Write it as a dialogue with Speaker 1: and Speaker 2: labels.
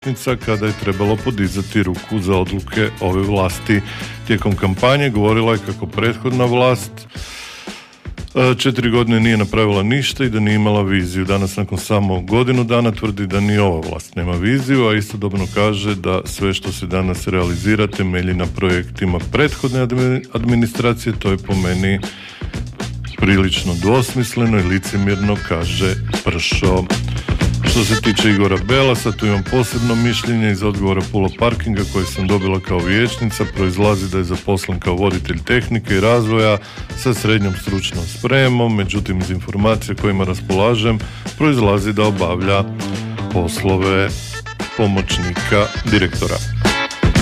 Speaker 1: vijećnica kada je trebalo podizati ruku za odluke ove vlasti. Tijekom kampanje govorila je kako prethodna vlast 4 godine nije napravila ništa i da nije imala viziju. Danas nakon samo godinu dana tvrdi da ni ova vlast nema viziju, a istodobno kaže da sve što se danas realizira temelji na projektima prethodne administracije. To je po meni prilično dvosmisleno i licemjerno, kaže Pršo. Što se tiče Igora Belasa, tu imam posebno mišljenje iz odgovora Pulo Parkinga koje sam dobila kao vijećnica. Proizlazi da je zaposlen kao voditelj tehnike i razvoja sa srednjom stručnom spremom, međutim iz informacija kojima raspolažem proizlazi da obavlja poslove pomoćnika direktora.